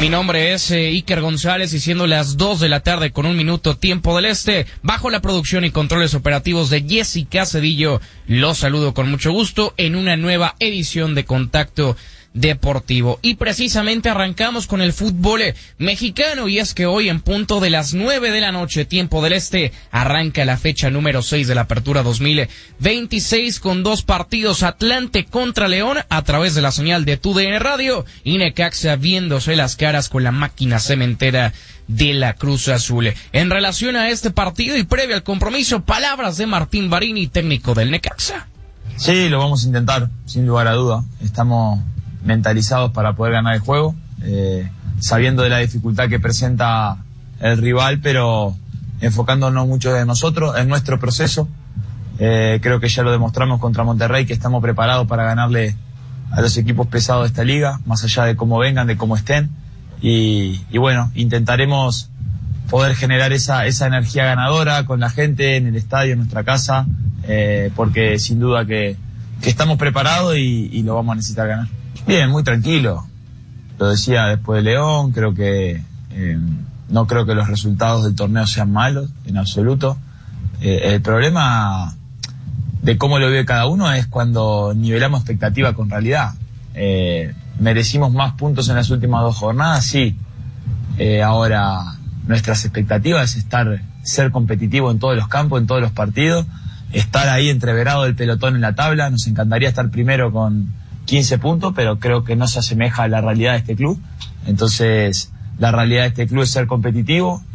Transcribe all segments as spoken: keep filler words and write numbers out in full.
Mi nombre es eh, Iker González y siendo las dos de la tarde con un minuto tiempo del este, bajo la producción y controles operativos de Jessica Cedillo, los saludo con mucho gusto en una nueva edición de Contacto Deportivo. Y precisamente arrancamos con el fútbol mexicano, y es que hoy en punto de las nueve de la noche, tiempo del este, arranca la fecha número seis de la Apertura dos mil veintiséis con dos partidos: Atlante contra León a través de la señal de Tu D N Radio y Necaxa viéndose las caras con la máquina cementera de la Cruz Azul. En relación a este partido y previo al compromiso, palabras de Martín Barini, técnico del Necaxa. Sí, lo vamos a intentar, sin lugar a duda. Estamos mentalizados para poder ganar el juego, eh, sabiendo de la dificultad que presenta el rival, pero enfocándonos mucho en nosotros, en nuestro proceso. Eh, creo que ya lo demostramos contra Monterrey, que estamos preparados para ganarle a los equipos pesados de esta liga, más allá de cómo vengan, de cómo estén, y, y bueno, intentaremos poder generar esa, esa energía ganadora con la gente en el estadio, en nuestra casa, eh, porque sin duda que, que estamos preparados y, y lo vamos a necesitar ganar. Bien, muy tranquilo. Lo decía después de León, creo que eh, no creo que los resultados del torneo sean malos, en absoluto. Eh, el problema de cómo lo ve cada uno es cuando nivelamos expectativa con realidad. Eh, ¿Merecimos más puntos en las últimas dos jornadas? Sí. Eh, ahora, nuestras expectativas es estar, ser competitivo en todos los campos, en todos los partidos, estar ahí entreverado del pelotón en la tabla. Nos encantaría estar primero con quince puntos, pero creo que no se asemeja a la realidad de este club. Entonces, la realidad de este club es ser competitivo.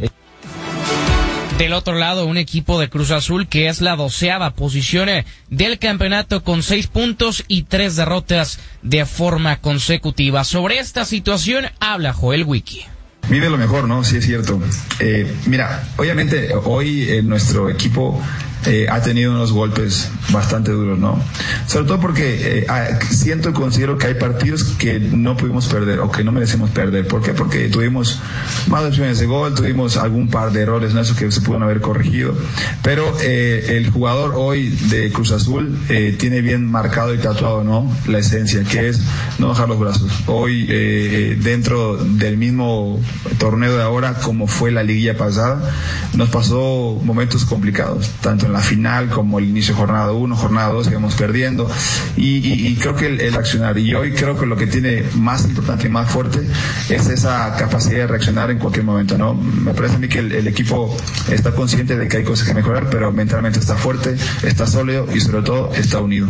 Del otro lado, un equipo de Cruz Azul que es la doceava posición del campeonato con seis puntos y tres derrotas de forma consecutiva. Sobre esta situación habla Joel Wiki. Vive lo mejor, ¿no? Sí, es cierto. Eh, mira, obviamente hoy eh, nuestro equipo eh, ha tenido unos golpes bastante duros, ¿no? Sobre todo porque eh, siento y considero que hay partidos que no pudimos perder o que no merecemos perder. ¿Por qué? Porque tuvimos más opciones de gol, tuvimos algún par de errores, ¿no? Eso que se pudieron haber corregido. Pero eh, el jugador hoy de Cruz Azul eh, tiene bien marcado y tatuado, ¿no? La esencia, que es no bajar los brazos. Hoy eh, dentro del mismo torneo de ahora, como fue la liguilla pasada, nos pasó momentos complicados, tanto en la final como el inicio de jornada uno, jornada dos, íbamos perdiendo, y, y, y creo que el, el accionar, y hoy creo que lo que tiene más importante y más fuerte es esa capacidad de reaccionar en cualquier momento, ¿no? Me parece a mí que el, el equipo está consciente de que hay cosas que mejorar, pero mentalmente está fuerte, está sólido y sobre todo está unido.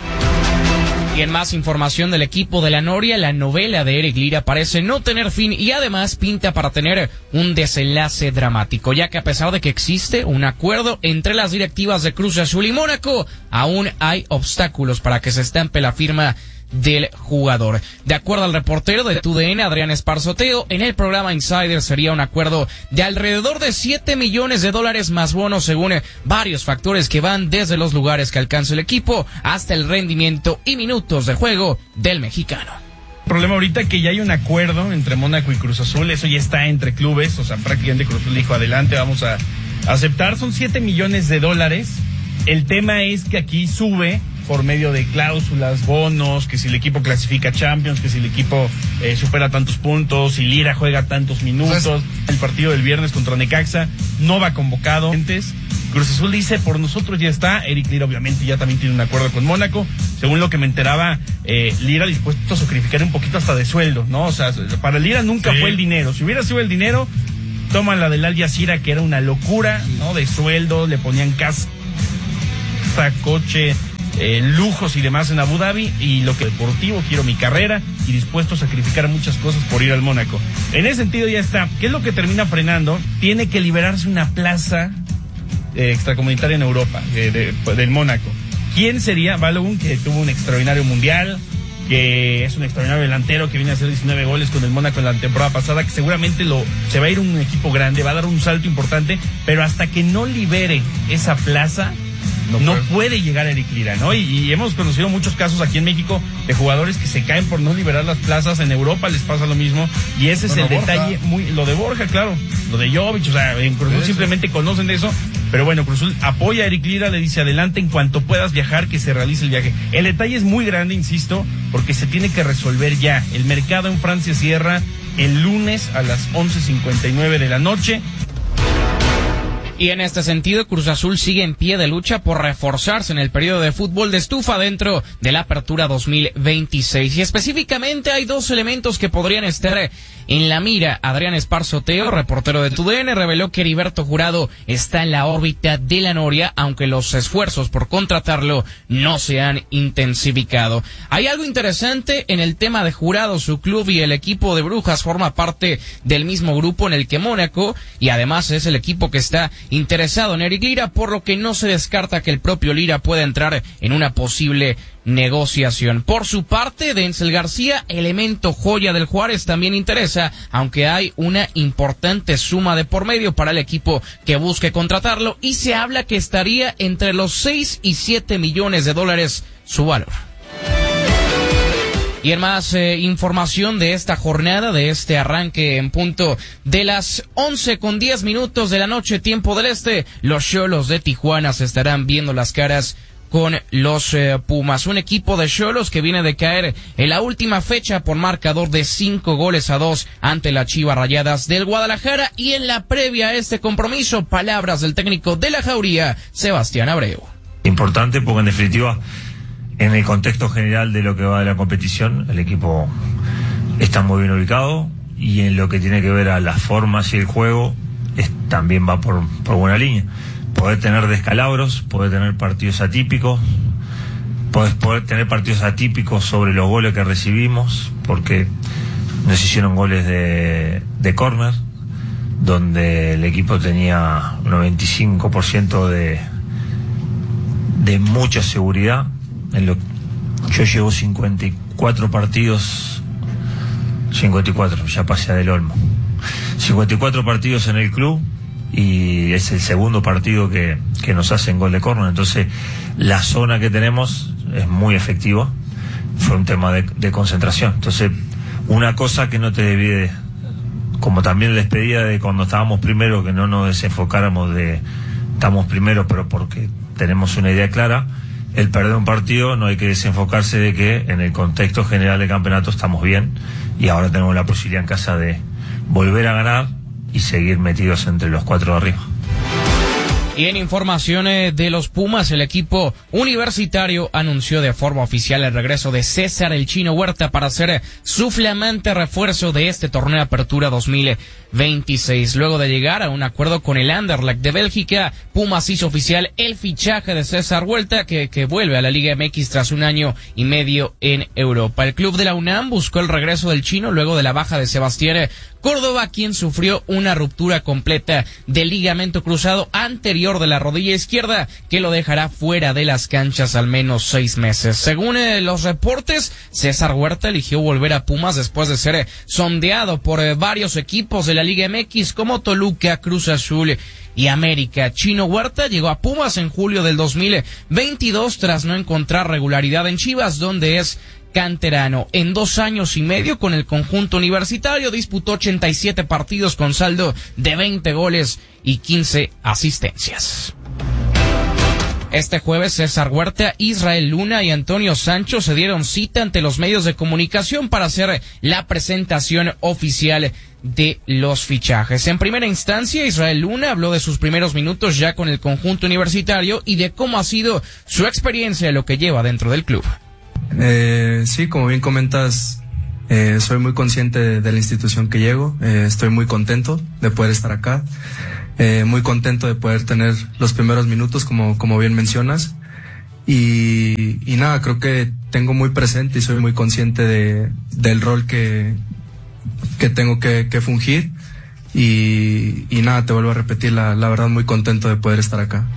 Y en más información del equipo de la Noria, la novela de Eric Lira parece no tener fin y además pinta para tener un desenlace dramático, ya que a pesar de que existe un acuerdo entre las directivas de Cruz Azul y Mónaco, aún hay obstáculos para que se estampe la firma del jugador. De acuerdo al reportero de Tu D N, Adrián Esparzoteo, en el programa Insider sería un acuerdo de alrededor de siete millones de dólares más bonos, según varios factores que van desde los lugares que alcanza el equipo hasta el rendimiento y minutos de juego del mexicano. El problema ahorita es que ya hay un acuerdo entre Mónaco y Cruz Azul, eso ya está entre clubes, o sea, prácticamente Cruz Azul dijo adelante, vamos a aceptar, son siete millones de dólares. El tema es que aquí sube por medio de cláusulas, bonos, que si el equipo clasifica Champions, que si el equipo eh, supera tantos puntos, si Lira juega tantos minutos. Pues, el partido del viernes contra Necaxa no va convocado. Cruz Azul dice, por nosotros ya está. Eric Lira obviamente ya también tiene un acuerdo con Mónaco. Según lo que me enteraba, eh, Lira dispuesto a sacrificar un poquito hasta de sueldo, ¿no? O sea, para Lira nunca sí. fue el dinero. Si hubiera sido el dinero, toman la del Al Jazeera, que era una locura, ¿no? De sueldo, le ponían casa, coche, Eh, lujos y demás en Abu Dhabi, y lo que deportivo, quiero mi carrera y dispuesto a sacrificar muchas cosas por ir al Mónaco. En ese sentido ya está. ¿Qué es lo que termina frenando? Tiene que liberarse una plaza eh, extracomunitaria en Europa, de, de, del Mónaco. ¿Quién sería? Balogun, que tuvo un extraordinario mundial, que es un extraordinario delantero, que viene a hacer diecinueve goles con el Mónaco en la temporada pasada, que seguramente lo se va a ir un equipo grande, va a dar un salto importante, pero hasta que no libere esa plaza, No, no puede llegar Eric Lira, ¿no? Y, y hemos conocido muchos casos aquí en México de jugadores que se caen por no liberar las plazas. En Europa les pasa lo mismo. Y ese bueno, es el Borja. detalle, muy lo de Borja, claro. Lo de Jovic, o sea, en Cruz Azul simplemente conocen de eso. Pero bueno, Cruz Azul apoya a Eric Lira, le dice adelante en cuanto puedas viajar, que se realice el viaje. El detalle es muy grande, insisto, porque se tiene que resolver ya. El mercado en Francia cierra el lunes a las once cincuenta y nueve de la noche. Y en este sentido, Cruz Azul sigue en pie de lucha por reforzarse en el periodo de fútbol de estufa dentro de la Apertura dos mil veintiséis. Y específicamente hay dos elementos que podrían estar en la mira. Adrián Esparzo Teo, reportero de T U D N, reveló que Heriberto Jurado está en la órbita de la Noria, aunque los esfuerzos por contratarlo no se han intensificado. Hay algo interesante en el tema de Jurado. Su club y el equipo de Brujas forma parte del mismo grupo en el que Mónaco, y además es el equipo que está interesado en Eric Lira, por lo que no se descarta que el propio Lira pueda entrar en una posible negociación. Por su parte, Denzel García, elemento joya del Juárez, también interesa, aunque hay una importante suma de por medio para el equipo que busque contratarlo, y se habla que estaría entre los seis y siete millones de dólares su valor. Y en más eh, información de esta jornada, de este arranque en punto de las once con diez minutos de la noche, tiempo del este, los Xolos de Tijuana se estarán viendo las caras con los eh, Pumas. Un equipo de Xolos que viene de caer en la última fecha por marcador de cinco goles a dos ante las Chivas Rayadas del Guadalajara. Y en la previa a este compromiso, palabras del técnico de la Jauría, Sebastián Abreu. Importante porque en definitiva, en el contexto general de lo que va de la competición, el equipo está muy bien ubicado, y en lo que tiene que ver a las formas y el juego, es, también va por, por buena línea. Poder tener descalabros, poder tener partidos atípicos, poder, poder tener partidos atípicos sobre los goles que recibimos, porque nos hicieron goles de, de córner, donde el equipo tenía un noventa y cinco por ciento de, de mucha seguridad. En lo, yo llevo cincuenta y cuatro partidos, cincuenta y cuatro, ya pasé del Olmo, cincuenta y cuatro partidos en el club, y es el segundo partido que, que nos hacen gol de córner. Entonces la zona que tenemos es muy efectiva. Fue un tema de, de concentración. Entonces, una cosa que no te divide, como también les pedía de cuando estábamos primero, que no nos desenfocáramos de estamos primero pero porque tenemos una idea clara. El perder un partido no hay que desenfocarse de que en el contexto general del campeonato estamos bien, y ahora tenemos la posibilidad en casa de volver a ganar y seguir metidos entre los cuatro de arriba. Y en informaciones de los Pumas, el equipo universitario anunció de forma oficial el regreso de César el Chino Huerta para ser su flamante refuerzo de este torneo de Apertura dos mil veintiséis. Luego de llegar a un acuerdo con el Anderlecht de Bélgica, Pumas hizo oficial el fichaje de César Huerta, que, que vuelve a la Liga M X tras un año y medio en Europa. El club de la UNAM buscó el regreso del chino luego de la baja de Sebastián Córdoba, quien sufrió una ruptura completa del ligamento cruzado anterior de la rodilla izquierda, que lo dejará fuera de las canchas al menos seis meses. Según eh, los reportes, César Huerta eligió volver a Pumas después de ser eh, sondeado por eh, varios equipos de la Liga M X como Toluca, Cruz Azul y América. Chino Huerta llegó a Pumas en julio del dos mil veintidós tras no encontrar regularidad en Chivas, donde es canterano. En dos años y medio con el conjunto universitario disputó ochenta y siete partidos con saldo de veinte goles y quince asistencias. Este jueves, César Huerta, Israel Luna y Antonio Sancho se dieron cita ante los medios de comunicación para hacer la presentación oficial de los fichajes. En primera instancia, Israel Luna habló de sus primeros minutos ya con el conjunto universitario y de cómo ha sido su experiencia, lo que lleva dentro del club. Eh, sí, como bien comentas, eh, soy muy consciente de, de la institución que llego, eh, estoy muy contento de poder estar acá, eh, muy contento de poder tener los primeros minutos, como, como bien mencionas, y, y nada, creo que tengo muy presente y soy muy consciente de, del rol que, que tengo que, que fungir, y, y nada, te vuelvo a repetir, la, la verdad muy contento de poder estar acá.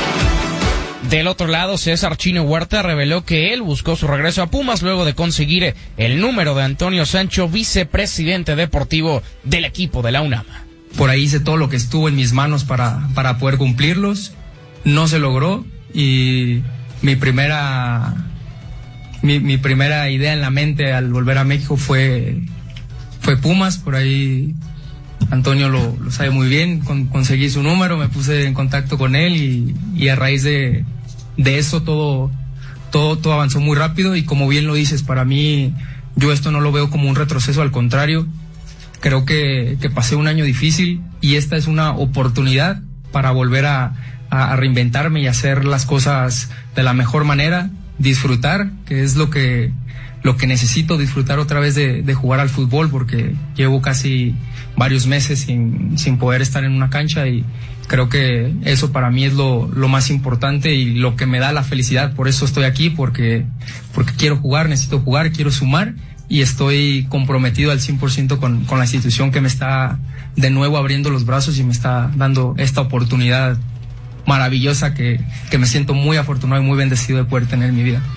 Del otro lado, César Chino Huerta reveló que él buscó su regreso a Pumas luego de conseguir el número de Antonio Sancho, vicepresidente deportivo del equipo de la UNAM. Por ahí hice todo lo que estuvo en mis manos para, para poder cumplirlos. No se logró y mi primera, mi, mi primera idea en la mente al volver a México fue, fue Pumas. Por ahí Antonio lo, lo sabe muy bien, con, conseguí su número, me puse en contacto con él y, y a raíz de, de eso todo, todo, todo avanzó muy rápido y como bien lo dices, para mí yo esto no lo veo como un retroceso, al contrario, creo que, que pasé un año difícil y esta es una oportunidad para volver a, a, a reinventarme y hacer las cosas de la mejor manera, disfrutar, que es lo que, lo que necesito, disfrutar otra vez de, de jugar al fútbol, porque llevo casi varios meses sin, sin poder estar en una cancha y creo que eso para mí es lo, lo más importante y lo que me da la felicidad. Por eso estoy aquí, porque, porque quiero jugar, necesito jugar, quiero sumar y estoy comprometido al cien por ciento con, con la institución que me está de nuevo abriendo los brazos y me está dando esta oportunidad maravillosa que, que me siento muy afortunado y muy bendecido de poder tener en mi vida.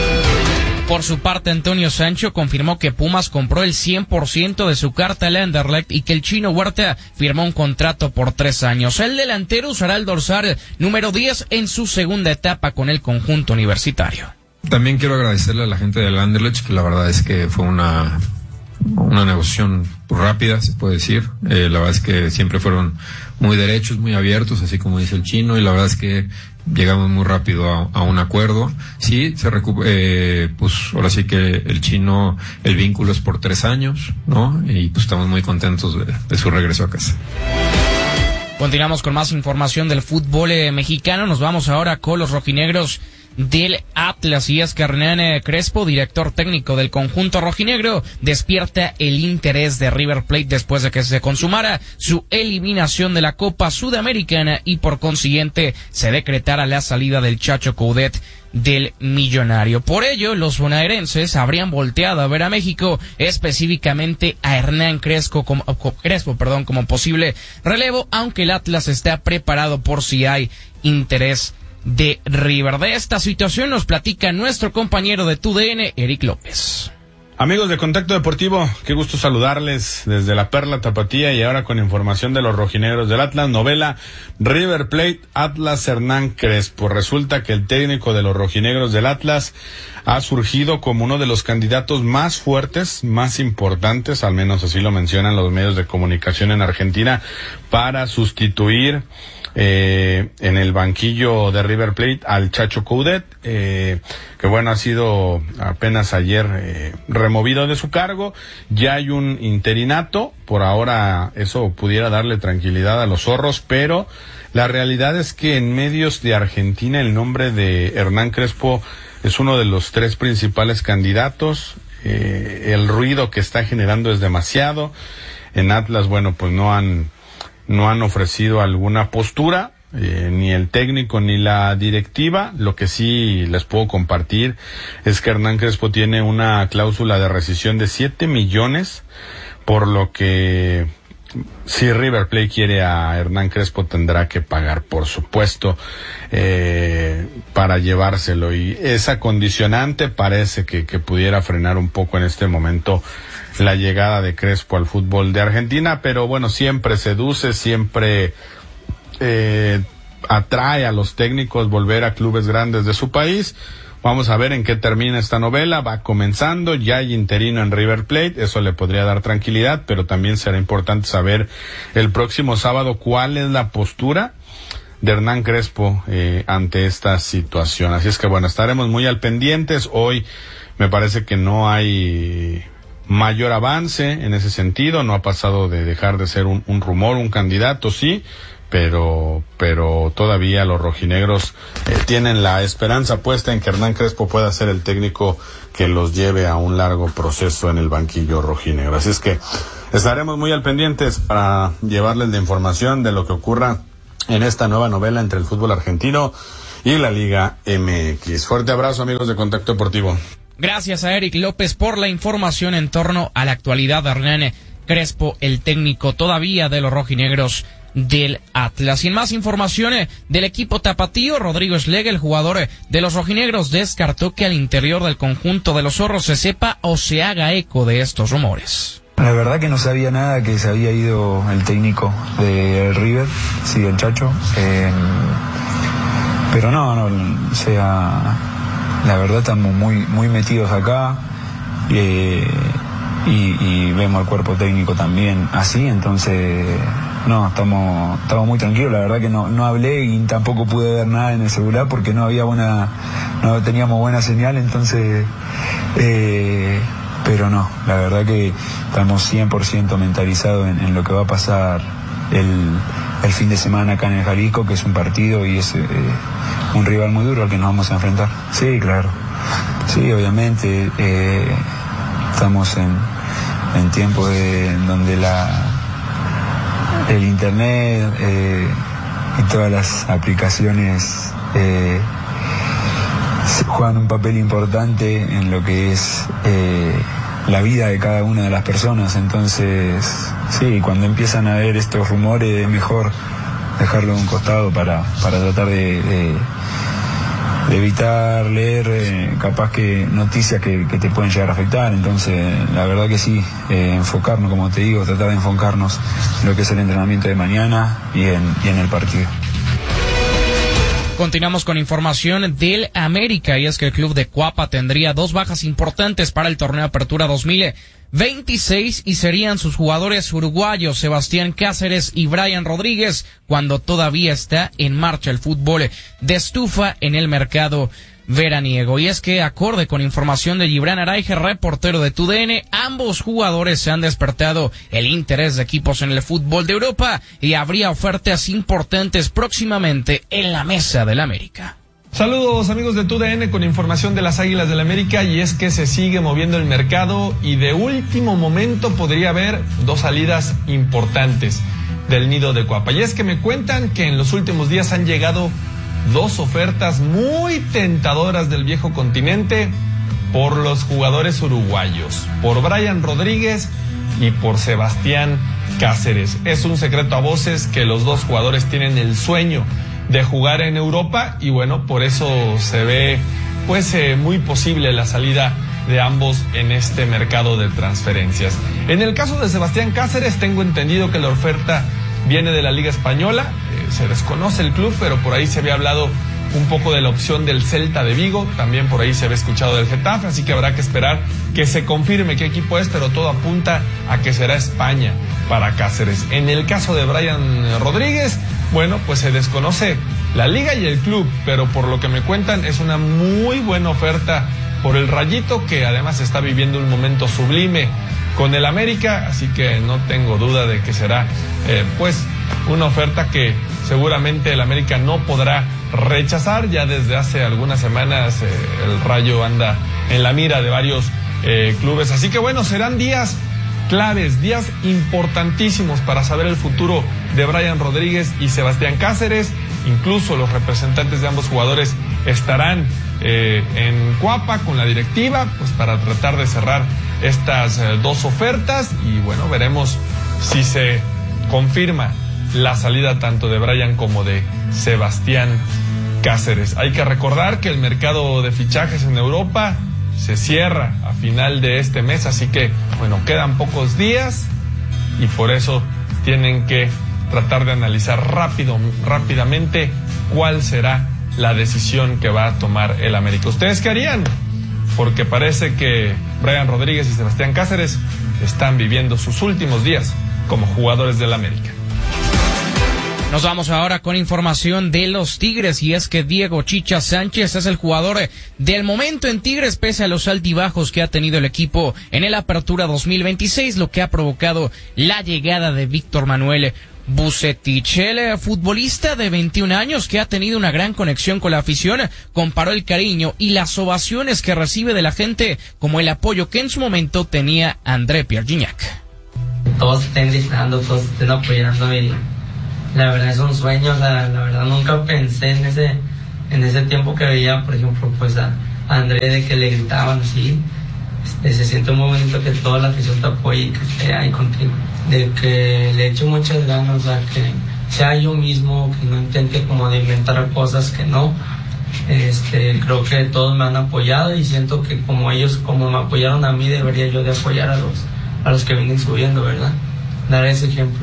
Por su parte, Antonio Sancho confirmó que Pumas compró el cien por ciento de su carta al Anderlecht y que el chino Huerta firmó un contrato por tres años. El delantero usará el dorsal número diez en su segunda etapa con el conjunto universitario. También quiero agradecerle a la gente del Anderlecht, que la verdad es que fue una, una negociación rápida, se puede decir. Eh, la verdad es que siempre fueron muy derechos, muy abiertos, así como dice el chino, y la verdad es que llegamos muy rápido a, a un acuerdo. Sí, se recu- eh, pues ahora sí que el chino, el vínculo es por tres años, ¿no? Y pues estamos muy contentos de, de su regreso a casa. Continuamos con más información del fútbol eh, mexicano. Nos vamos ahora con los rojinegros del Atlas, y es que Hernán Crespo, director técnico del conjunto rojinegro, despierta el interés de River Plate después de que se consumara su eliminación de la Copa Sudamericana y por consiguiente se decretara la salida del Chacho Coudet del Millonario. Por ello, los bonaerenses habrían volteado a ver a México, específicamente a Hernán Crespo como, Crespo, perdón, como posible relevo, aunque el Atlas está preparado por si hay interés de River. De esta situación nos platica nuestro compañero de T U D N, Eric López. Amigos de Contacto Deportivo, qué gusto saludarles desde la Perla Tapatía y ahora con información de los rojinegros del Atlas. Novela River Plate, Atlas, Hernán Crespo. Resulta que el técnico de los rojinegros del Atlas ha surgido como uno de los candidatos más fuertes, más importantes, al menos así lo mencionan los medios de comunicación en Argentina, para sustituir Eh, en el banquillo de River Plate al Chacho Coudet, eh, que bueno, ha sido apenas ayer eh, removido de su cargo. Ya hay un interinato, por ahora eso pudiera darle tranquilidad a los zorros, pero la realidad es que en medios de Argentina el nombre de Hernán Crespo es uno de los tres principales candidatos. Eh, el ruido que está generando es demasiado. En Atlas, bueno, pues no han no han ofrecido alguna postura, eh, ni el técnico ni la directiva. Lo que sí les puedo compartir es que Hernán Crespo tiene una cláusula de rescisión de siete millones, por lo que si River Plate quiere a Hernán Crespo tendrá que pagar, por supuesto, eh, para llevárselo, y esa condicionante parece que, que pudiera frenar un poco en este momento la llegada de Crespo al fútbol de Argentina, pero bueno, siempre seduce, siempre eh, atrae a los técnicos volver a clubes grandes de su país. Vamos a ver en qué termina esta novela. Va comenzando, ya hay interino en River Plate, eso le podría dar tranquilidad, pero también será importante saber el próximo sábado cuál es la postura de Hernán Crespo eh, ante esta situación. Así es que bueno, estaremos muy al pendientes. Hoy me parece que no hay mayor avance en ese sentido, no ha pasado de dejar de ser un, un rumor, un candidato, sí, pero pero todavía los rojinegros eh, tienen la esperanza puesta en que Hernán Crespo pueda ser el técnico que los lleve a un largo proceso en el banquillo rojinegro. Así es que estaremos muy al pendientes para llevarles la información de lo que ocurra en esta nueva novela entre el fútbol argentino y la Liga M X. Fuerte abrazo, amigos de Contacto Deportivo. Gracias a Eric López por la información en torno a la actualidad de Hernán Crespo, el técnico todavía de los rojinegros del Atlas. Y en más información del equipo tapatío, Rodrigo Schlegel, el jugador de los rojinegros, descartó que al interior del conjunto de los zorros se sepa o se haga eco de estos rumores. La verdad que no sabía nada que se había ido el técnico de River, sí, el Chacho, eh, pero no, no, o sea, la verdad estamos muy muy metidos acá, eh, y, y vemos el cuerpo técnico también así, entonces no, estamos estamos muy tranquilos. La verdad que no no hablé y tampoco pude ver nada en el celular porque no había buena, no teníamos buena señal, entonces eh, pero no, la verdad que estamos cien por ciento mentalizados en, en lo que va a pasar el, el fin de semana acá en el Jalisco, que es un partido y es eh, un rival muy duro al que nos vamos a enfrentar. Sí, claro, sí, obviamente eh, estamos en, en tiempos de, en donde la el internet eh, y todas las aplicaciones eh, juegan un papel importante en lo que es eh, la vida de cada una de las personas. Entonces, sí, cuando empiezan a haber estos rumores es mejor dejarlo de un costado para, para tratar de, de, de evitar leer eh, capaz que noticias que, que te pueden llegar a afectar. Entonces, la verdad que sí, eh, enfocarnos, como te digo, tratar de enfocarnos en lo que es el entrenamiento de mañana y en, y en el partido. Continuamos con información del América, y es que el club de Cuapa tendría dos bajas importantes para el torneo Apertura dos mil veintiséis y serían sus jugadores uruguayos Sebastián Cáceres y Brian Rodríguez, cuando todavía está en marcha el fútbol de estufa en el mercado veraniego. Y es que, acorde con información de Gibran Araige, reportero de T U D N, ambos jugadores se han despertado el interés de equipos en el fútbol de Europa y habría ofertas importantes próximamente en la mesa del América. Saludos amigos de T U D N con información de las Águilas del América, y es que se sigue moviendo el mercado y de último momento podría haber dos salidas importantes del nido de Cuapa. Y es que me cuentan que en los últimos días han llegado dos ofertas muy tentadoras del viejo continente por los jugadores uruguayos, por Brian Rodríguez y por Sebastián Cáceres. Es un secreto a voces que los dos jugadores tienen el sueño de jugar en Europa y bueno, por eso se ve pues eh, muy posible la salida de ambos en este mercado de transferencias. En el caso de Sebastián Cáceres, tengo entendido que la oferta viene de la Liga Española, eh, se desconoce el club, pero por ahí se había hablado un poco de la opción del Celta de Vigo, también por ahí se había escuchado del Getafe, así que habrá que esperar que se confirme qué equipo es, pero todo apunta a que será España para Cáceres. En el caso de Brian Rodríguez, bueno, pues se desconoce la liga y el club, pero por lo que me cuentan es una muy buena oferta por el Rayito, que además está viviendo un momento sublime con el América, así que no tengo duda de que será eh, pues una oferta que seguramente el América no podrá rechazar. Ya desde hace algunas semanas eh, el Rayo anda en la mira de varios eh, clubes, así que bueno, serán días claves, días importantísimos para saber el futuro de Brian Rodríguez y Sebastián Cáceres. Incluso los representantes de ambos jugadores estarán eh, en Cuapa con la directiva, pues para tratar de cerrar estas eh, dos ofertas, y bueno, veremos si se confirma la salida tanto de Brian como de Sebastián Cáceres. Hay que recordar que el mercado de fichajes en Europa se cierra a final de este mes, así que bueno, quedan pocos días y por eso tienen que tratar de analizar rápido, rápidamente cuál será la decisión que va a tomar el América. ¿Ustedes qué harían? Porque parece que Brian Rodríguez y Sebastián Cáceres están viviendo sus últimos días como jugadores del América. Nos vamos ahora con información de los Tigres, y es que Diego Chicha Sánchez es el jugador del momento en Tigres pese a los altibajos que ha tenido el equipo en el Apertura dos mil veintiséis, lo que ha provocado la llegada de Víctor Manuel Vucetich. El futbolista de veintiún años, que ha tenido una gran conexión con la afición, comparó el cariño y las ovaciones que recibe de la gente como el apoyo que en su momento tenía André Pierre Gignac. Todos estén gritando, todos estén apoyando y la verdad es un sueño. O sea, la verdad nunca pensé en ese en ese tiempo que veía, por ejemplo, pues a André, de que le gritaban así. Este, se siente muy bonito que toda la afición te apoye y que esté ahí contigo, de que le eche muchas ganas, o sea, que sea yo mismo, que no intente como de inventar cosas que no. Este, creo que todos me han apoyado y siento que como ellos, como me apoyaron a mí, debería yo de apoyar a los a los que vienen subiendo, ¿verdad? Dar ese ejemplo.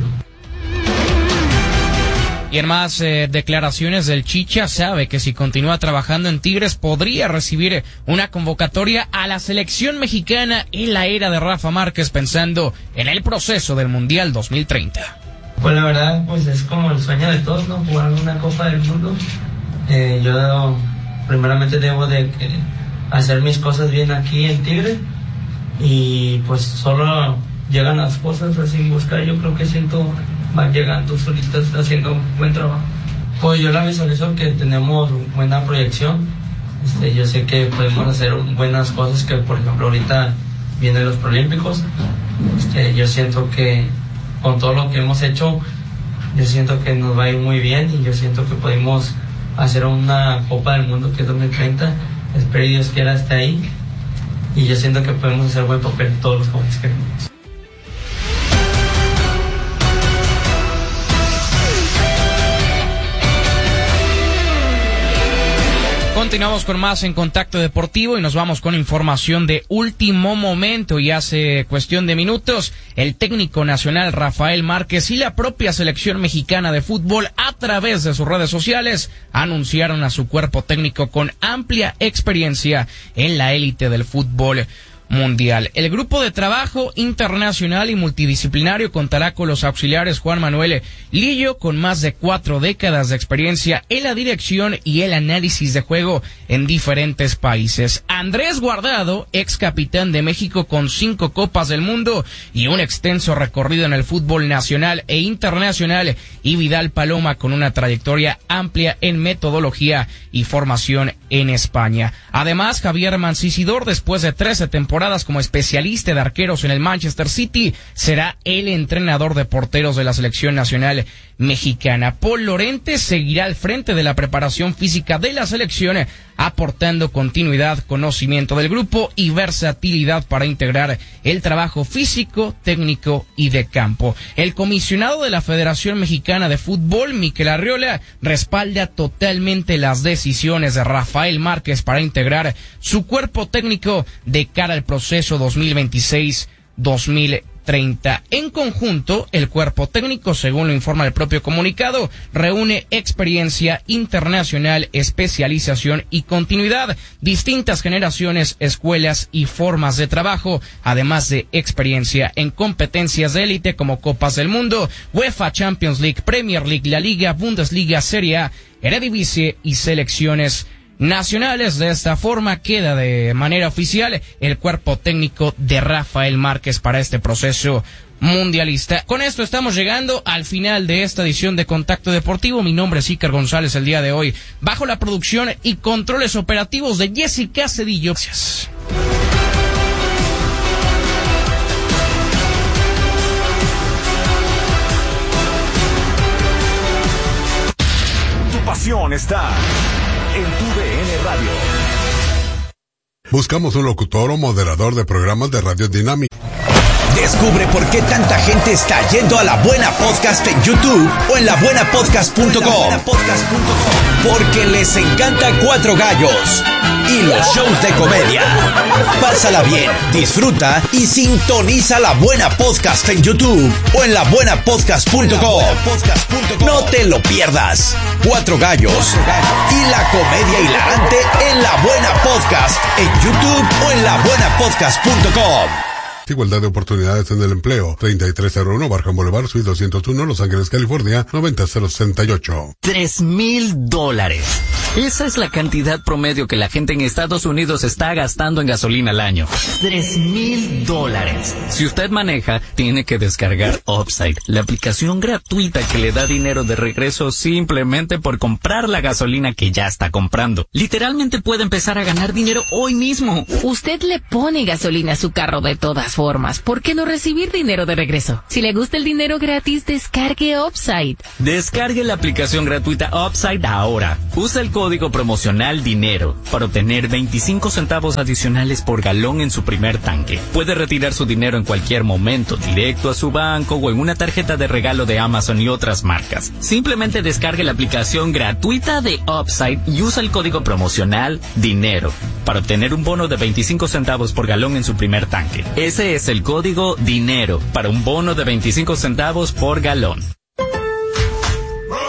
Y en más eh, declaraciones del Chicha, sabe que si continúa trabajando en Tigres podría recibir una convocatoria a la selección mexicana en la era de Rafa Márquez, pensando en el proceso del Mundial dos mil treinta. Pues la verdad, pues es como el sueño de todos, ¿no? Jugar una Copa del Mundo. Eh, yo primeramente debo de que hacer mis cosas bien aquí en Tigres y pues solo llegan las cosas así sin buscar. Yo creo que siento van llegando solitas haciendo un buen trabajo. Pues yo la visualizo que tenemos buena proyección. Este, yo sé que podemos hacer buenas cosas, que por ejemplo ahorita vienen los Prolímpicos. Este, yo siento que con todo lo que hemos hecho, yo siento que nos va a ir muy bien y yo siento que podemos hacer una Copa del Mundo que es dos mil treinta. Espero y Dios quiera esté ahí y yo siento que podemos hacer buen papel todos los jóvenes que queremos. Continuamos con más en Contacto Deportivo y nos vamos con información de último momento. Y hace cuestión de minutos, el técnico nacional Rafael Márquez y la propia selección mexicana de fútbol, a través de sus redes sociales, anunciaron a su cuerpo técnico con amplia experiencia en la élite del fútbol mundial. El grupo de trabajo internacional y multidisciplinario contará con los auxiliares Juan Manuel Lillo, con más de cuatro décadas de experiencia en la dirección y el análisis de juego en diferentes países. Andrés Guardado, ex capitán de México con cinco Copas del Mundo y un extenso recorrido en el fútbol nacional e internacional, y Vidal Paloma, con una trayectoria amplia en metodología y formación en España. Además, Javier Mancisidor, después de trece temporadas como especialista de arqueros en el Manchester City, será el entrenador de porteros de la selección nacional mexicana. Paul Lorente seguirá al frente de la preparación física de la selección, aportando continuidad, conocimiento del grupo y versatilidad para integrar el trabajo físico, técnico y de campo. El comisionado de la Federación Mexicana de Fútbol, Miquel Arriola, respalda totalmente las decisiones de Rafael Márquez para integrar su cuerpo técnico de cara al proceso dos mil veintiséis dos mil treinta. En conjunto, el cuerpo técnico, según lo informa el propio comunicado, reúne experiencia internacional, especialización y continuidad, distintas generaciones, escuelas y formas de trabajo, además de experiencia en competencias de élite como Copas del Mundo, UEFA Champions League, Premier League, La Liga, Bundesliga, Serie A, Eredivisie y selecciones nacionales. De esta forma queda de manera oficial el cuerpo técnico de Rafael Márquez para este proceso mundialista. Con esto estamos llegando al final de esta edición de Contacto Deportivo. Mi nombre es Iker González, el día de hoy bajo la producción y controles operativos de Jessica Cedillo. Gracias. Tu pasión está en tu D N Radio. Buscamos un locutor o moderador de programas de Radio Dinámica. Descubre por qué tanta gente está yendo a La Buena Podcast en YouTube o en la buena podcast punto com. Porque les encanta Cuatro Gallos y los shows de comedia. Pásala bien, disfruta y sintoniza La Buena Podcast en YouTube o en la buena podcast punto com. No te lo pierdas. Cuatro Gallos y la comedia hilarante en La Buena Podcast en YouTube o en la buena podcast punto com. Igualdad de oportunidades en el empleo. treinta y tres cero uno Barham Boulevard, Suite doscientos uno, Los Ángeles, California, noventa cero sesenta y ocho. Tres mil dólares. Esa es la cantidad promedio que la gente en Estados Unidos está gastando en gasolina al año. Tres mil dólares. Si usted maneja, tiene que descargar Upside, la aplicación gratuita que le da dinero de regreso simplemente por comprar la gasolina que ya está comprando. Literalmente puede empezar a ganar dinero hoy mismo. Usted le pone gasolina a su carro de todas formas. ¿Por qué no recibir dinero de regreso? Si le gusta el dinero gratis, descargue Upside. Descargue la aplicación gratuita Upside ahora. Usa el código promocional DINERO para obtener veinticinco centavos adicionales por galón en su primer tanque. Puede retirar su dinero en cualquier momento, directo a su banco o en una tarjeta de regalo de Amazon y otras marcas. Simplemente descargue la aplicación gratuita de Upside y usa el código promocional DINERO para obtener un bono de veinticinco centavos por galón en su primer tanque. Ese es el código DINERO para un bono de veinticinco centavos por galón.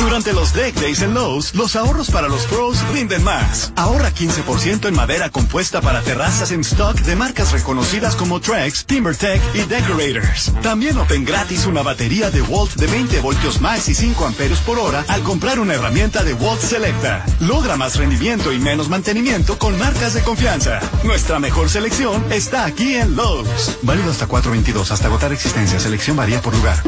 Durante los Deck Days en Lowe's, los ahorros para los pros rinden más. Ahorra quince por ciento en madera compuesta para terrazas en stock de marcas reconocidas como Trex, TimberTech y Decorators. También obtén gratis una batería de Walt de veinte voltios más y cinco amperios por hora al comprar una herramienta de Walt Selecta. Logra más rendimiento y menos mantenimiento con marcas de confianza. Nuestra mejor selección está aquí en Lowe's. Válido hasta cuatro veintidós, hasta agotar existencia. Selección varía por lugar.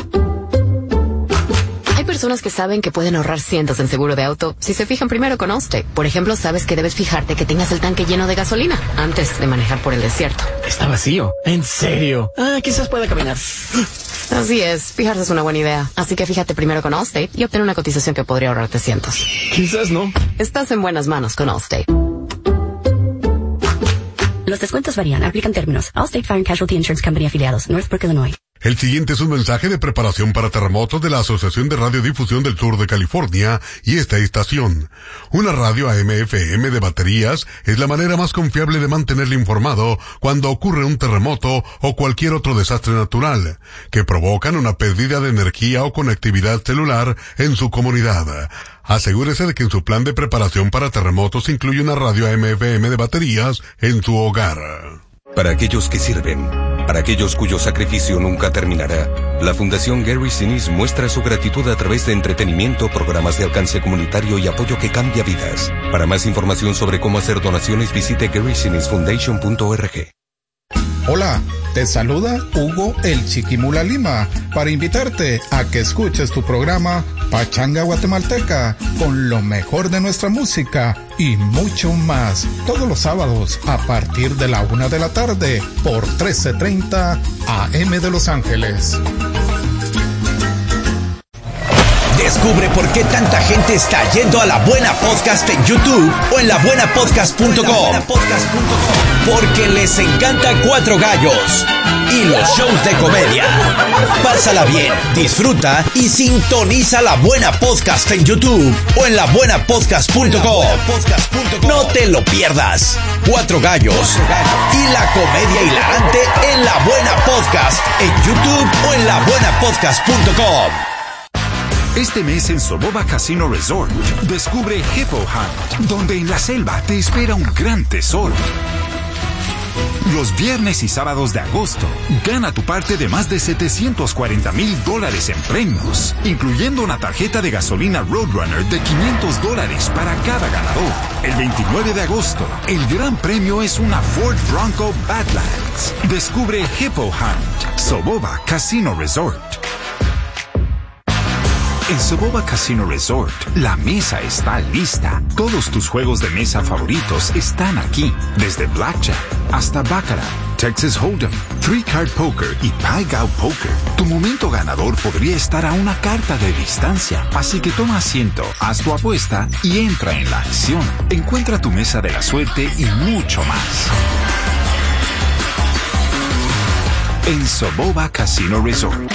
Hay personas que saben que pueden ahorrar cientos en seguro de auto si se fijan primero con Allstate. Por ejemplo, sabes que debes fijarte que tengas el tanque lleno de gasolina antes de manejar por el desierto. Está vacío. ¿En serio? Ah, quizás pueda caminar. Así es, fijarse es una buena idea. Así que fíjate primero con Allstate y obtén una cotización que podría ahorrarte cientos. Quizás no. Estás en buenas manos con Allstate. Los descuentos varían. Aplican términos. Allstate Fire and Casualty Insurance Company afiliados. Northbrook, Illinois. El siguiente es un mensaje de preparación para terremotos de la Asociación de Radiodifusión del Sur de California y esta estación. Una radio A M F M de baterías es la manera más confiable de mantenerle informado cuando ocurre un terremoto o cualquier otro desastre natural que provocan una pérdida de energía o conectividad celular en su comunidad. Asegúrese de que en su plan de preparación para terremotos incluye una radio A M F M de baterías en su hogar. Para aquellos que sirven, para aquellos cuyo sacrificio nunca terminará, la Fundación Gary Sinise muestra su gratitud a través de entretenimiento, programas de alcance comunitario y apoyo que cambia vidas. Para más información sobre cómo hacer donaciones, visite gary sinise foundation punto org. Hola, te saluda Hugo el Chiquimula Lima para invitarte a que escuches tu programa Pachanga Guatemalteca con lo mejor de nuestra música y mucho más todos los sábados a partir de la una de la tarde por trece treinta A M de Los Ángeles. Descubre por qué tanta gente está yendo a La Buena Podcast en YouTube o en la buena podcast punto com. Porque les encanta Cuatro Gallos y los shows de comedia. Pásala bien, disfruta y sintoniza La Buena Podcast en YouTube o en la buena podcast punto com. No te lo pierdas. Cuatro Gallos y la comedia hilarante en La Buena Podcast en YouTube o en la buena podcast punto com. Este mes en Soboba Casino Resort, descubre Hippo Hunt, donde en la selva te espera un gran tesoro. Los viernes y sábados de agosto, gana tu parte de más de setecientos cuarenta mil dólares en premios, incluyendo una tarjeta de gasolina Roadrunner de quinientos dólares para cada ganador. El veintinueve de agosto, el gran premio es una Ford Bronco Badlands. Descubre Hippo Hunt, Soboba Casino Resort. En Soboba Casino Resort, la mesa está lista. Todos tus juegos de mesa favoritos están aquí. Desde Blackjack hasta Baccarat, Texas Hold'em, Three Card Poker y Pai Gow Poker. Tu momento ganador podría estar a una carta de distancia. Así que toma asiento, haz tu apuesta y entra en la acción. Encuentra tu mesa de la suerte y mucho más. En Soboba Casino Resort.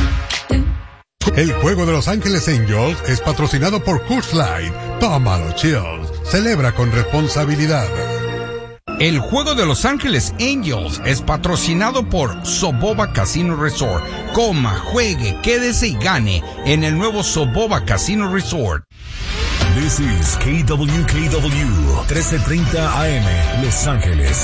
El juego de Los Ángeles Angels es patrocinado por Coors Light. Tómalo, chills. Celebra con responsabilidad. El juego de Los Ángeles Angels es patrocinado por Soboba Casino Resort. Coma, juegue, quédese y gane en el nuevo Soboba Casino Resort. This is K W K W, trece treinta A M, Los Ángeles.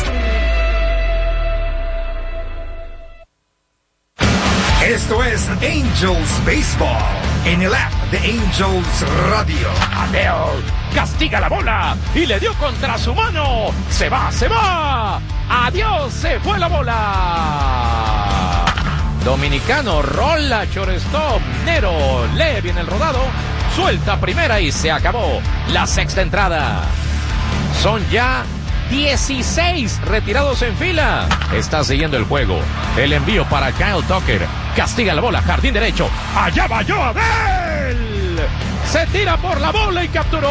Esto es Angels Baseball en el app de Angels Radio. Adele castiga la bola y le dio contra su mano. Se va, se va. Adiós, se fue la bola. Dominicano rola shortstop. Nero lee bien el rodado. Suelta primera y se acabó la sexta entrada. Son ya dieciséis retirados en fila. Está siguiendo el juego. El envío para Kyle Tucker. Castiga la bola, jardín derecho. Allá va Joabel. Se tira por la bola y capturó.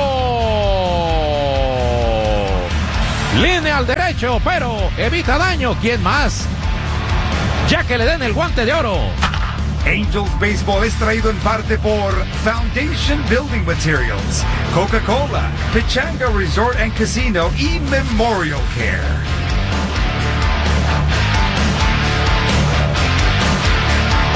Línea al derecho, pero evita daño. ¿Quién más? Ya que le den el guante de oro. Angels Baseball es traído en parte por Foundation Building Materials, Coca-Cola, Pechanga Resort and Casino y Memorial Care. Hola amigos.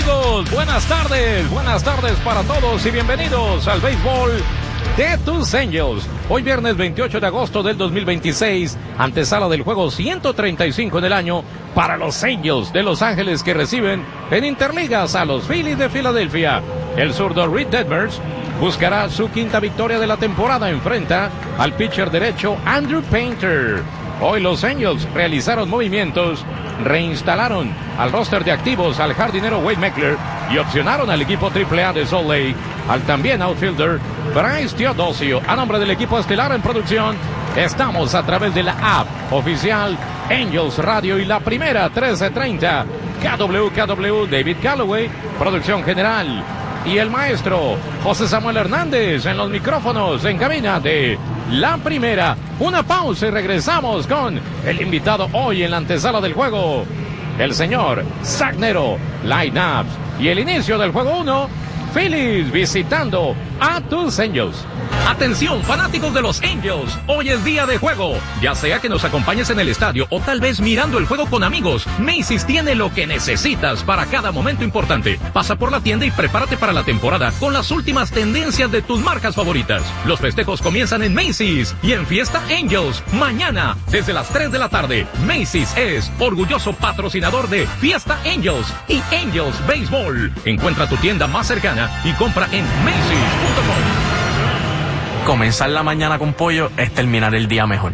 amigos? Buenas tardes, buenas tardes para todos y bienvenidos al béisbol de tus Angels. Hoy viernes veintiocho de agosto del dos mil veintiséis, antesala del juego ciento treinta y cinco en el año para los Angels de Los Ángeles, que reciben en Interligas a los Phillies de Filadelfia. El zurdo Reed Detmers buscará su quinta victoria de la temporada. Enfrenta al pitcher derecho Andrew Painter. Hoy los Angels realizaron movimientos, reinstalaron al roster de activos al jardinero Wade Meckler y opcionaron al equipo triple A de Salt Lake al también outfielder Bryce Teodosio. A nombre del equipo estelar en producción, estamos a través de la app oficial Angels Radio y la primera trece treinta K W K W. David Calloway, producción general, y el maestro José Samuel Hernández en los micrófonos en cabina de la primera. Una pausa y regresamos con el invitado hoy en la antesala del juego, el señor Zach Nero, line-ups y el inicio del juego uno. Phillies visitando a tus Angels. Atención, fanáticos de los Angels, hoy es día de juego. Ya sea que nos acompañes en el estadio o tal vez mirando el juego con amigos, Macy's tiene lo que necesitas para cada momento importante. Pasa por la tienda y prepárate para la temporada con las últimas tendencias de tus marcas favoritas. Los festejos comienzan en Macy's y en Fiesta Angels mañana desde las tres de la tarde. Macy's es orgulloso patrocinador de Fiesta Angels y Angels Baseball. Encuentra tu tienda más cercana y compra en Macy's punto com. Comenzar la mañana con pollo es terminar el día mejor.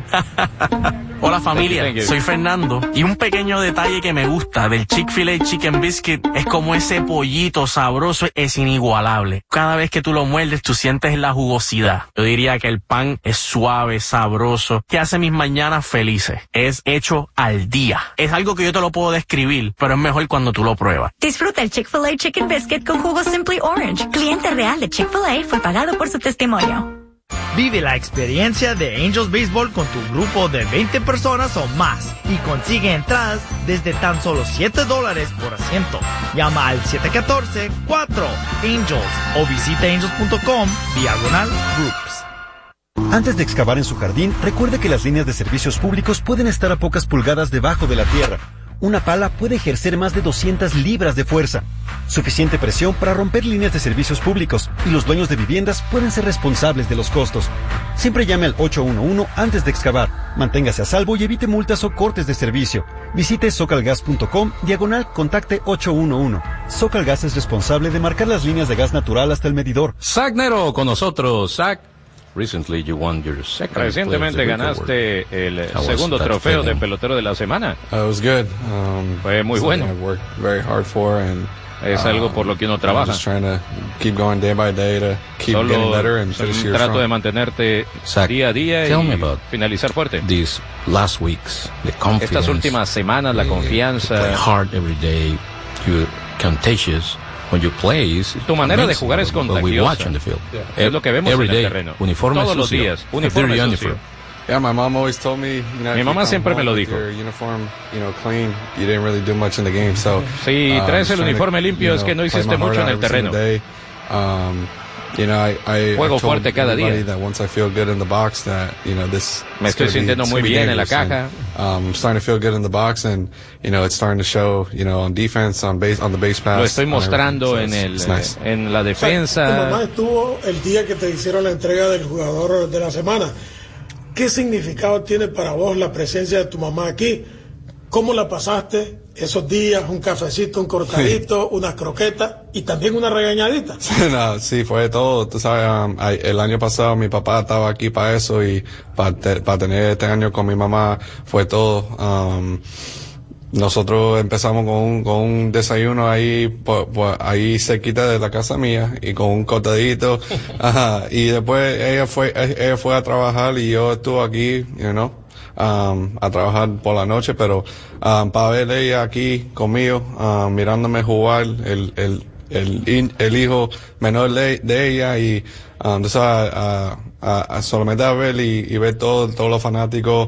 Hola familia, soy Fernando y un pequeño detalle que me gusta del Chick-fil-A Chicken Biscuit es como ese pollito sabroso es inigualable. Cada vez que tú lo muerdes tú sientes la jugosidad. Yo diría que el pan es suave, sabroso, que hace mis mañanas felices. Es hecho al día. Es algo que yo te lo puedo describir, pero es mejor cuando tú lo pruebas. Disfruta el Chick-fil-A Chicken Biscuit con jugo Simply Orange. Cliente real de Chick-fil-A fue pagado por su testimonio. Vive la experiencia de Angels Baseball con tu grupo de veinte personas o más y consigue entradas desde tan solo siete dólares por asiento. Llama al siete uno cuatro cuatro Angels o visita angels punto com diagonal groups. Antes de excavar en su jardín, recuerde que las líneas de servicios públicos pueden estar a pocas pulgadas debajo de la tierra. Una pala puede ejercer más de doscientas libras de fuerza, suficiente presión para romper líneas de servicios públicos, y los dueños de viviendas pueden ser responsables de los costos. Siempre llame al ocho uno uno antes de excavar. Manténgase a salvo y evite multas o cortes de servicio. Visite socalgas punto com diagonal contacte ocho uno uno. Socalgas es responsable de marcar las líneas de gas natural hasta el medidor. Zach Nero con nosotros. Zach, Recently you won your second Recientemente ganaste el segundo trofeo de pelotero de la semana. Uh, it was good. Um, Fue muy bueno. I worked very hard for and es algo por lo que uno trabaja. I'm just trying to keep going day by day to keep Solo getting better and finish your trato strong. de mantenerte Zach, día a día tell y me about finalizar fuerte. These last weeks, the confidence. Estas últimas semanas, la confianza. Play hard every day. You're contagious. When you play, is tu manera de jugar es contagiosa. Yeah. Es lo que vemos every en el day, terreno. Uniforme Todos los sucio. días, uniforme Dirty sucio. uniform. Yeah, my mom always told me, you know, Mi mamá siempre me lo dijo. Your uniform, you know, clean, you didn't really do much in the game, so. Si um, traes el trying uniforme to, limpio you es know, que no play hiciste my mucho heart en el out every single terreno. day. Um, You know, I, I, Juego I told fuerte cada everybody día. that once I feel good in the box, that you know this. Me estoy sintiendo muy bien en la caja. And, um, I'm starting to feel good in the box, and you know it's starting to show. You know, on defense, on base, on the base pass. Lo estoy mostrando so en it's, el it's nice. en la defensa. O sea, tu mamá estuvo el día que te hicieron la entrega del jugador de la semana. ¿Qué significado tiene para vos la presencia de tu mamá aquí? ¿Cómo la pasaste esos días? Un cafecito, un cortadito, sí. Unas croquetas y también una regañadita. No, sí, fue todo. Tú sabes, um, el año pasado mi papá estaba aquí para eso y para te, para tener este año con mi mamá fue todo. Um, nosotros empezamos con un, con un desayuno ahí, por, por, ahí cerquita de la casa mía y con un cortadito. Ajá, y después ella fue, ella fue a trabajar y yo estuve aquí, you know. Um, a trabajar por la noche, pero um, para ver ella aquí conmigo, um, mirándome jugar, el, el, el, el hijo menor de, de ella y um, a, a, a, a solamente a ver y, y ver todo, todos los fanáticos,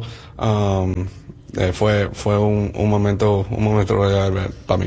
um, eh, fue, fue un, un momento, un momento real para mí.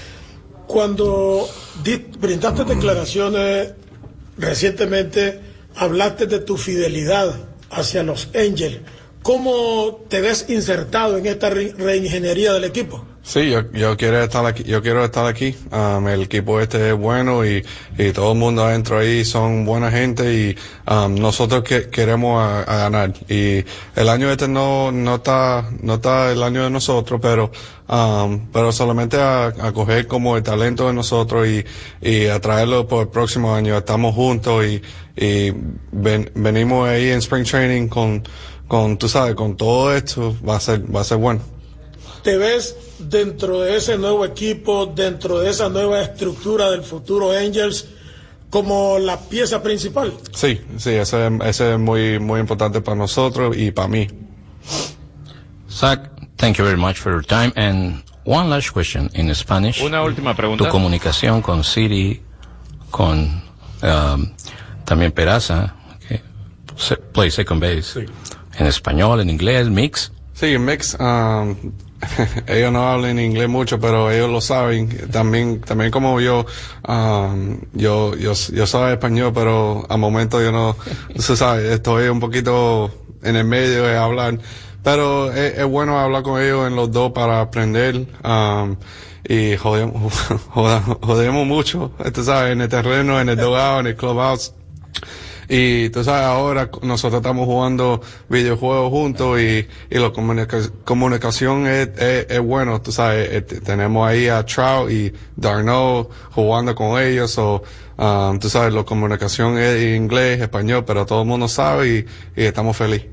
Cuando di, brindaste declaraciones recientemente, hablaste de tu fidelidad hacia los Angels. ¿Cómo te ves insertado en esta re reingeniería del equipo? Sí, yo, yo quiero estar aquí, yo quiero estar aquí. Um, el equipo este es bueno y, y todo el mundo adentro ahí son buena gente y um, nosotros que, queremos a, a ganar. Y el año este no, no está, no está el año de nosotros, pero, um, pero solamente a, a coger como el talento de nosotros y, y a traerlo por el próximo año. Estamos juntos y, y ven, venimos ahí en Spring Training con, con, tú sabes, con todo esto va a ser, va a ser bueno. ¿Te ves dentro de ese nuevo equipo, dentro de esa nueva estructura del futuro Angels, como la pieza principal? Sí, sí, ese, ese es muy, muy importante para nosotros y para mí. Zach, thank you very much for your time. And one last question in Spanish. Una última pregunta. Tu comunicación con Siri, con um, también Peraza, que play second base. Sí. En español, en inglés, mix. Sí, mix. Um, ellos no hablan inglés mucho, pero ellos lo saben. También, también como yo, um, yo, yo, yo soy español, pero a momento yo no, se sabe, estoy un poquito en el medio de hablar. Pero es, es bueno hablar con ellos en los dos para aprender, um, y jodemos, jodemos mucho, tú sabes, en el terreno, en el dugout, en el clubhouse. Y tú sabes, ahora nosotros estamos jugando videojuegos juntos y, y la comunica comunicación es, es, es bueno, tú sabes, eh, tenemos ahí a Trout y Darno jugando con ellos, o um, tú sabes, la comunicación es inglés, español, pero todo el mundo sabe y, y estamos felices.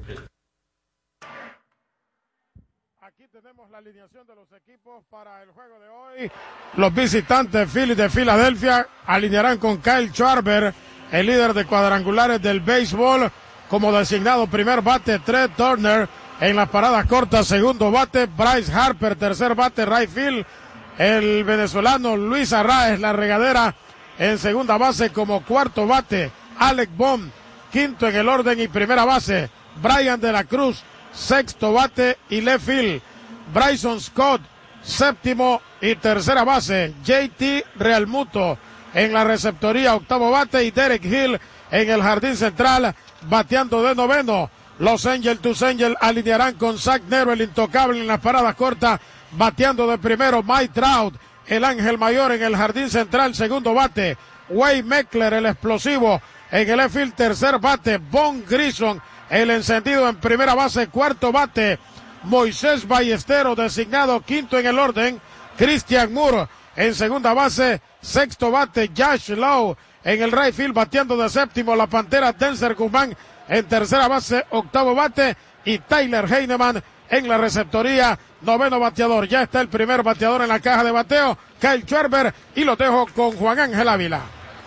Aquí tenemos la alineación de los equipos para el juego de hoy. Los visitantes Phillies de Filadelfia alinearán con Kyle Schwarber, el líder de cuadrangulares del béisbol, como designado primer bate. Trey Turner en las paradas cortas, segundo bate. Bryce Harper, tercer bate, right field. El venezolano Luis Arraez, la regadera, en segunda base como cuarto bate. Alec Bohm, quinto en el orden y primera base. Brian de la Cruz, sexto bate y left field. Bryson Scott, séptimo y tercera base. J T Realmuto en la receptoría, octavo bate, y Derek Hill en el jardín central, bateando de noveno. Los Angels, tus Angels, alinearán con Zach Nero, el intocable, en las paradas cortas, bateando de primero. Mike Trout, el ángel mayor, en el jardín central, segundo bate. Wade Meckler, el explosivo, en el left field, tercer bate. Von Grissom, el encendido, en primera base, cuarto bate. Moisés Ballesteros, designado quinto en el orden. Christian Moore en segunda base, sexto bate. Josh Lowe en el right field, bateando de séptimo. La Pantera Denzer Guzmán en tercera base, octavo bate, y Tyler Heineman en la receptoría, noveno bateador. Ya está el primer bateador en la caja de bateo, Kyle Schwarber, y lo dejo con Juan Ángel Ávila.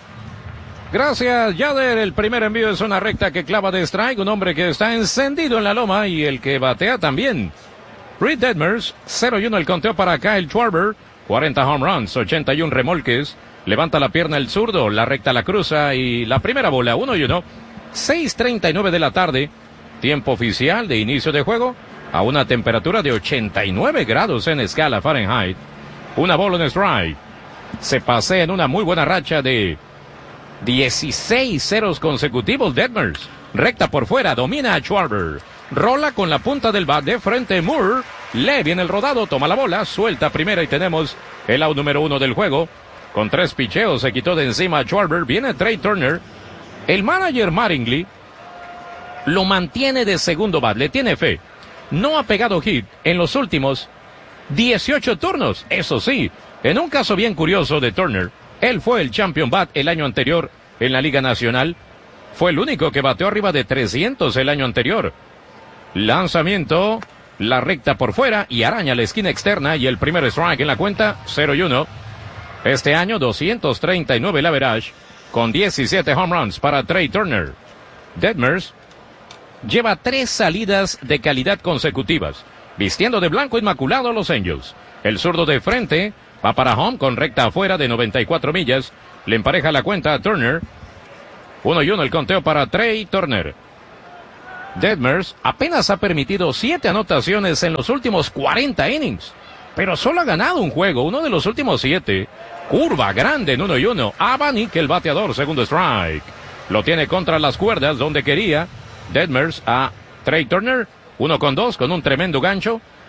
Gracias, Yader. El primer envío es una recta que clava de strike, un hombre que está encendido en la loma y el que batea también. Reed Detmers, cero y uno el conteo para Kyle Schwarber, cuarenta home runs, ochenta y uno remolques, levanta la pierna el zurdo, la recta la cruza y la primera bola, uno y uno, seis treinta y nueve de la tarde, tiempo oficial de inicio de juego, a una temperatura de ochenta y nueve grados en escala Fahrenheit, una bola en strike, se pasea en una muy buena racha de dieciséis ceros consecutivos. Detmers, recta por fuera, domina a Schwarber, rola con la punta del bat de frente. Moore lee bien el rodado, toma la bola, suelta primera y tenemos el out número uno del juego. Con tres picheos se quitó de encima a Schwarber. Viene Trey Turner. El manager Mattingly lo mantiene de segundo bat, le tiene fe. No ha pegado hit en los últimos dieciocho turnos. Eso sí, en un caso bien curioso de Turner, él fue el champion bat el año anterior en la Liga Nacional. Fue el único que bateó arriba de trescientos el año anterior. Lanzamiento, la recta por fuera y araña la esquina externa y el primer strike en la cuenta, cero y uno. Este año doscientos treinta y nueve el average con diecisiete home runs para Trey Turner. Detmers lleva tres salidas de calidad consecutivas, vistiendo de blanco inmaculado a los Angels. El zurdo de frente va para home con recta afuera de noventa y cuatro millas. Le empareja la cuenta a Turner. Uno y uno el conteo para Trey Turner. Detmers apenas ha permitido siete anotaciones en los últimos cuarenta innings, pero solo ha ganado un juego, uno de los últimos siete. Curva grande en uno y uno. Abanique el bateador, segundo strike. Lo tiene contra las cuerdas donde quería. Detmers a Trey Turner. Uno con dos con un tremendo gancho.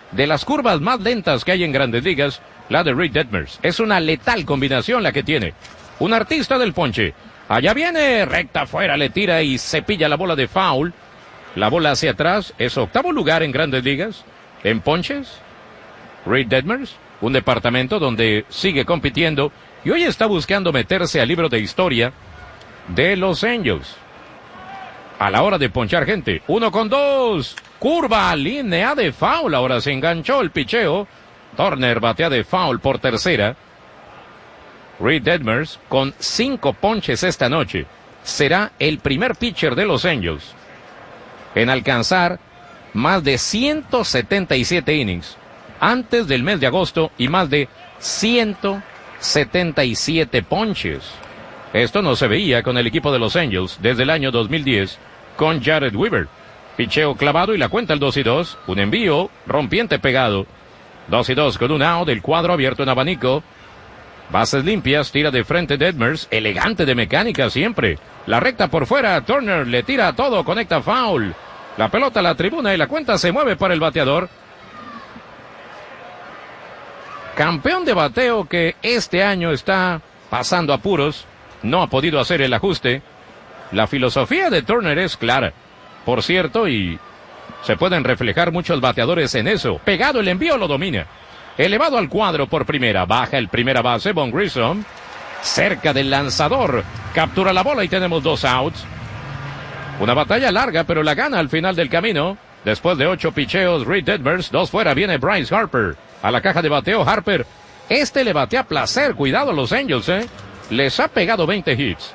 de las curvas más lentas que hay en Grandes Ligas, la de Reid Detmers. Es una letal combinación la que tiene. Un artista del ponche. Allá viene, recta afuera, le tira y cepilla la bola de foul. La bola hacia atrás, es octavo lugar en Grandes Ligas, en ponches. Reid Detmers, un departamento donde sigue compitiendo y hoy está buscando meterse al libro de historia de los Angels. A la hora de ponchar gente, uno con dos, curva, línea de foul, ahora se enganchó el picheo. Turner batea de foul por tercera. Reid Detmers, con cinco ponches esta noche, será el primer pitcher de los Angels en alcanzar más de ciento setenta y siete innings antes del mes de agosto y más de ciento setenta y siete ponches. Esto no se veía con el equipo de los Angels desde el año dos mil diez con Jared Weaver. Picheo clavado y la cuenta el dos y dos. Un envío rompiente pegado. dos y dos con un out, el cuadro abierto en abanico. Bases limpias, tira de frente Detmers, elegante de mecánica siempre. La recta por fuera, Turner le tira a todo, conecta foul. La pelota a la tribuna y la cuenta se mueve para el bateador. Campeón de bateo que este año está pasando apuros, no ha podido hacer el ajuste. La filosofía de Turner es clara, por cierto, y se pueden reflejar muchos bateadores en eso. Pegado el envío, lo domina. Elevado al cuadro por primera, baja el primera base, Von Grissom, cerca del lanzador, captura la bola y tenemos dos outs. Una batalla larga, pero la gana al final del camino. Después de ocho picheos, Reid Detmers, dos fuera, viene Bryce Harper. A la caja de bateo, Harper, este le batea a placer, cuidado a los Angels, eh. Les ha pegado veinte hits.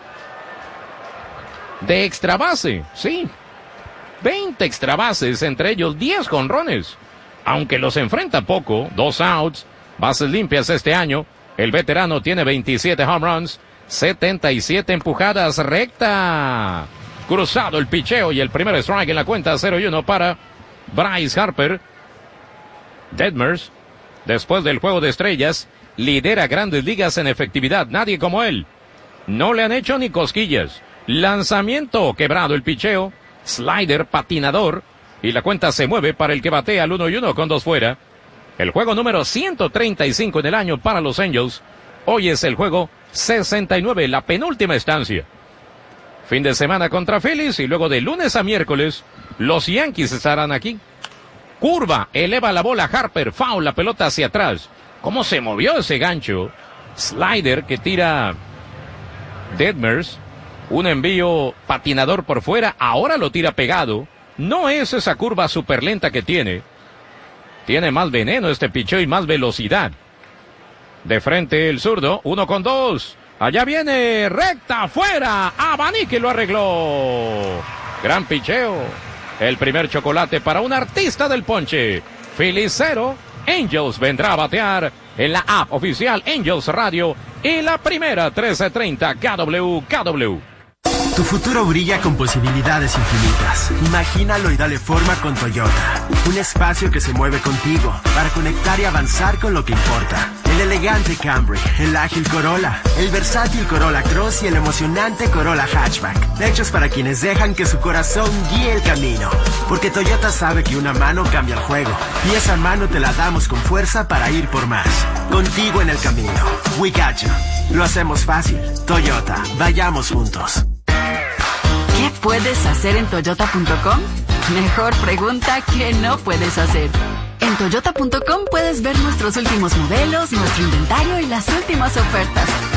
De extra base, sí. veinte extra bases, entre ellos diez jonrones. Aunque los enfrenta poco, dos outs, bases limpias este año. El veterano tiene veintisiete home runs, setenta y siete empujadas, recta. Cruzado el picheo y el primer strike en la cuenta, cero y uno para Bryce Harper. Detmers, después del juego de estrellas, lidera Grandes Ligas en efectividad, nadie como él. No le han hecho ni cosquillas. Lanzamiento quebrado el picheo, slider patinador. Y la cuenta se mueve para el que batea al uno y uno con dos fuera. El juego número ciento treinta y cinco en el año para los Angels. Hoy es el juego sesenta y nueve, la penúltima estancia. Fin de semana contra Phillies y luego de lunes a miércoles, los Yankees estarán aquí. Curva, eleva la bola Harper, foul, la pelota hacia atrás. ¿Cómo se movió ese gancho? Slider que tira Detmers. Un envío patinador por fuera, ahora lo tira pegado. No es esa curva super lenta que tiene. Tiene más veneno este picheo y más velocidad. De frente el zurdo, uno con dos. Allá viene, recta afuera. Abanique lo arregló. Gran picheo. El primer chocolate para un artista del ponche. Phillies cero. Angels vendrá a batear en la app oficial Angels Radio. Y la primera trece treinta K W K W. Tu futuro brilla con posibilidades infinitas. Imagínalo y dale forma con Toyota. Un espacio que se mueve contigo para conectar y avanzar con lo que importa. El elegante Camry, el ágil Corolla, el versátil Corolla Cross y el emocionante Corolla Hatchback. Hechos para quienes dejan que su corazón guíe el camino. Porque Toyota sabe que una mano cambia el juego. Y esa mano te la damos con fuerza para ir por más. Contigo en el camino. We got you. Lo hacemos fácil. Toyota. Vayamos juntos. ¿Qué puedes hacer en Toyota punto com? Mejor pregunta que no puedes hacer. En Toyota punto com puedes ver nuestros últimos modelos, nuestro inventario y las últimas ofertas.